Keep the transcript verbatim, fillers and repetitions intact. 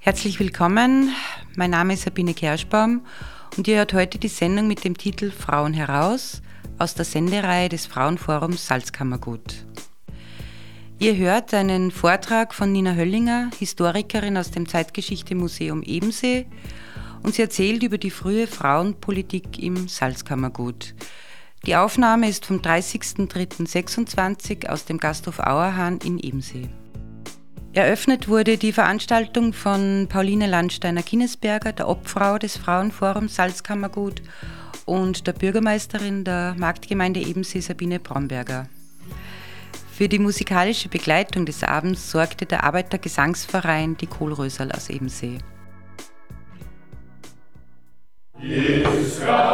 Herzlich willkommen, mein Name ist Sabine Kerschbaum und ihr hört heute die Sendung mit dem Titel Frauen heraus aus der Sendereihe des Frauenforums Salzkammergut. Ihr hört einen Vortrag von Nina Höllinger, Historikerin aus dem Zeitgeschichte-Museum Ebensee, und sie erzählt über die frühe Frauenpolitik im Salzkammergut. Die Aufnahme ist vom dreißigsten dritten sechsundzwanzig aus dem Gasthof Auerhahn in Ebensee. Eröffnet wurde die Veranstaltung von Pauline Landsteiner-Kinnesberger, der Obfrau des Frauenforums Salzkammergut, und der Bürgermeisterin der Marktgemeinde Ebensee, Sabine Bromberger. Für die musikalische Begleitung des Abends sorgte der Arbeitergesangsverein Die Kohlröserl aus Ebensee. Jesus Christ.